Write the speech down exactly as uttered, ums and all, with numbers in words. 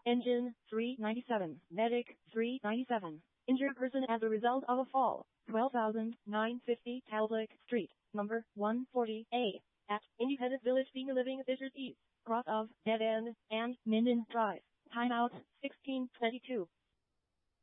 Engine, three ninety-seven. Medic, three ninety-seven. Injured person as a result of a fall, twelve thousand nine hundred fifty Talbot Street, number one forty A, at Independence Village, Senior Living, Fisher's East, cross of Dead End and Minden Drive. Timeout, sixteen twenty-two.